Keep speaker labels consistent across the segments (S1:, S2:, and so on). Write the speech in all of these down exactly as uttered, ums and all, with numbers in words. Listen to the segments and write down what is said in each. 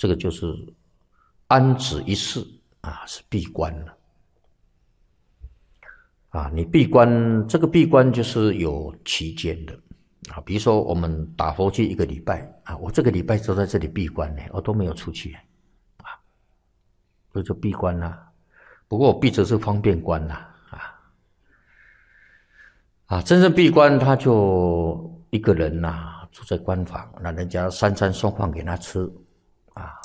S1: 这个就是安止一世啊，是闭关了。啊，你闭关，这个闭关就是有期间的啊。比如说我们打佛七一个礼拜啊，我这个礼拜都在这里闭关呢，我都没有出去啊，这就闭关啦。不过我闭着是方便关啦啊啊，真正闭关他就一个人呐、啊，住在关房，那人家三餐送饭给他吃啊。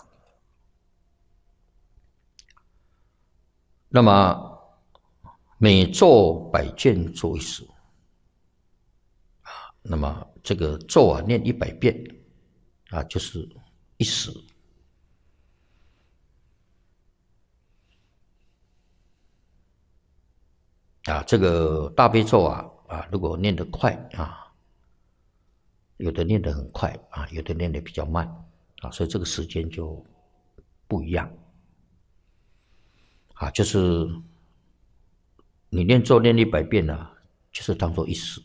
S1: 那么每咒百遍做一时啊，那么这个咒啊念一百遍啊，就是一时啊。这个大悲咒啊啊，如果念得快啊，有的念得很快啊，有的念得比较慢啊，所以这个时间就不一样啊，就是你念咒念一百遍呢、啊，就是当做一时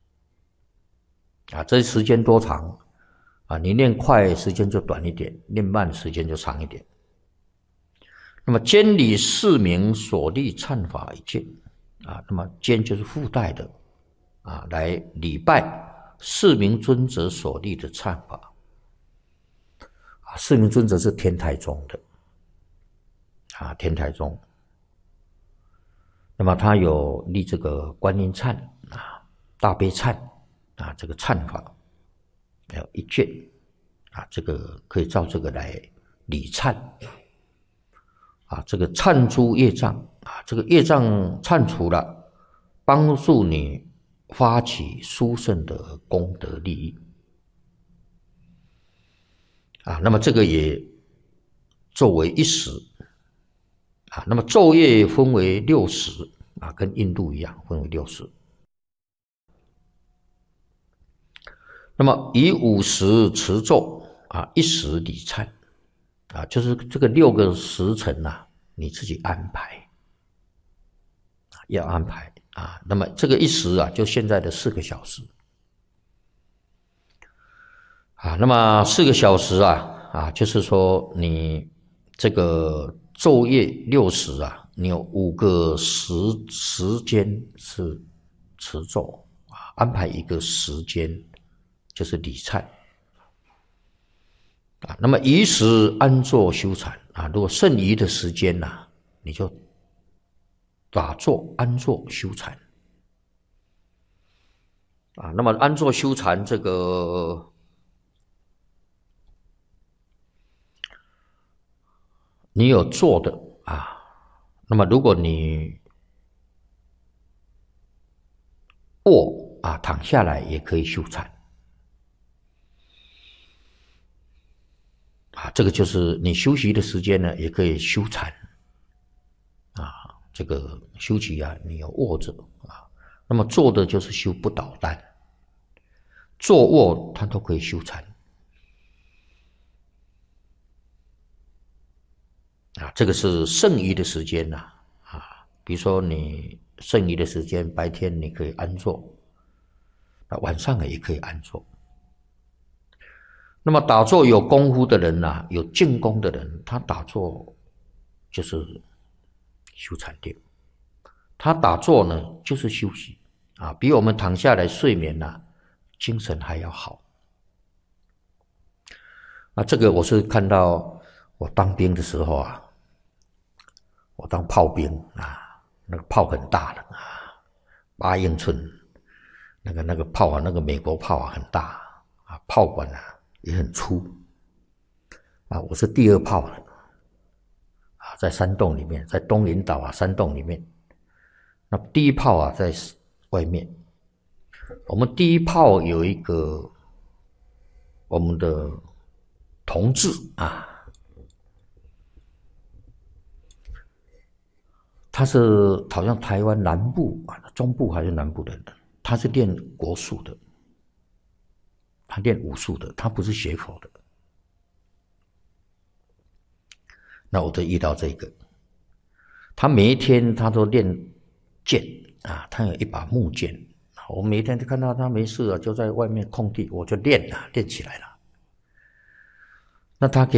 S1: 啊。这时间多长啊？你念快时间就短一点，念慢时间就长一点。那么监理四明所立忏法一件啊，那么监就是附带的啊，来礼拜四明尊者所立的忏法啊。四明尊者是天台宗的啊，天台宗。那么他有立这个观音忏啊、大悲忏啊，这个忏法还有一卷啊，这个可以照这个来礼忏啊。这个忏诸业障啊，这个业障忏除了，帮助你发起殊胜的功德利益啊。那么这个也作为一时。啊，那么昼夜分为六时啊，跟印度一样分为六时。那么以五时持咒啊，一时礼忏啊，就是这个六个时辰啊，你自己安排，要安排啊。那么这个一时啊，就现在的四个小时啊。那么四个小时啊啊，就是说你这个昼夜六时啊，你有五个时时间是持咒啊，安排一个时间就是礼忏啊。那么宜时安坐修禅啊，如果剩余的时间呢、啊，你就打坐安坐修禅啊。那么安坐修禅这个。你有坐的啊，那么如果你卧啊躺下来也可以修禅啊，这个就是你休息的时间呢，也可以修禅啊。这个休息啊，你有卧着啊，那么坐的就是修不倒单，坐卧它都可以修禅。啊，这个是剩余的时间呐、啊，啊，比如说你剩余的时间，白天你可以安坐，那晚上也可以安坐。那么打坐有功夫的人呐、啊，有静功的人，他打坐就是修禅定，他打坐呢就是休息啊，比我们躺下来睡眠呐、啊，精神还要好。啊，这个我是看到我当兵的时候啊。我当炮兵啊，那个炮很大的啊，八英寸，那个那个炮啊，那个美国炮啊很大啊，炮管啊也很粗啊。我是第二炮的啊，在山洞里面，在东引岛啊山洞里面。那第一炮啊在外面。我们第一炮有一个我们的同志啊。他是好像台湾南部啊，中部还是南部的人，他是练国术的，他练武术的，他不是学佛的。那我就遇到这个，他每一天他都练剑啊，他有一把木剑，我每一天就看到他没事啊，就在外面空地，我就练啊，练起来了。那他给